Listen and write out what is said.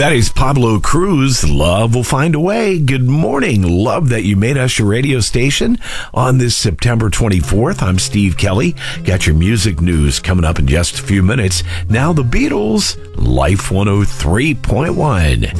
That is Pablo Cruz. Love will find a way. Good morning. Love that you made us your radio station on this September 24th. I'm Steve Kelly. Got your music news coming up in just a few minutes. Now the Beatles, Life 103.1.